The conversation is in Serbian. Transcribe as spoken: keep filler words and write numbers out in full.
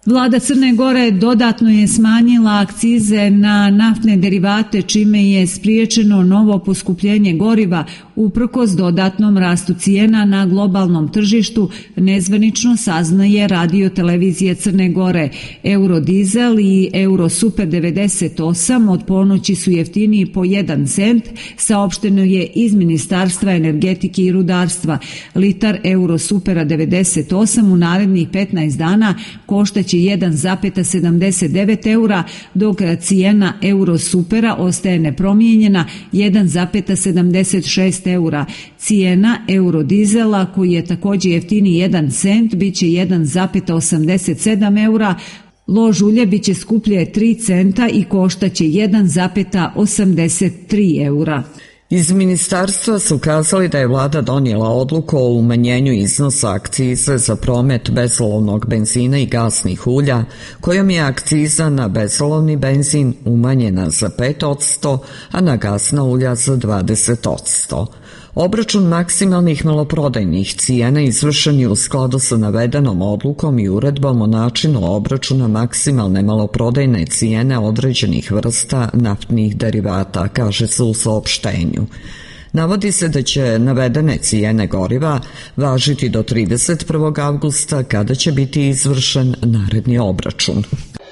Vlada Crne Gore dodatno je smanjila akcize na naftne derivate, čime je spriječeno novo poskupljenje goriva uprkos dodatnom rastu cijena na globalnom tržištu, nezvanično saznaje Radio televizije Crne Gore. Eurodizel i Eurosuper devedeset osam od ponoći su jeftiniji po jedan cent, saopšteno je iz Ministarstva energetike i rudarstva. Litar Eurosupera devedeset osam u narednih petnaest dana koštaće jedan zarez sedamdeset devet eura, dok cijena Eurosupera ostaje nepromijenjena jedan zarez sedamdeset šest eura. Cijena Eurodizela, koji je također jeftiniji jedan cent, bit će jedan zarez osamdeset sedam eura, lož ulje bit će skuplje tri centa i koštaće jedan zarez osamdeset tri eura. Iz ministarstva su kazali da je vlada donijela odluku o umanjenju iznosa akcize za promet bezolovnog benzina i gasnih ulja, kojom je akciza na bezolovni benzin umanjena za pet posto, a na gasna ulja za dvadeset posto. Obračun maksimalnih maloprodajnih cijena izvršen je u skladu sa navedenom odlukom i uredbom o načinu obračuna maksimalne maloprodajne cijene određenih vrsta naftnih derivata, kaže se u saopštenju. Navodi se da će navedene cijene goriva važiti do trideset prvog avgusta, kada će biti izvršen naredni obračun.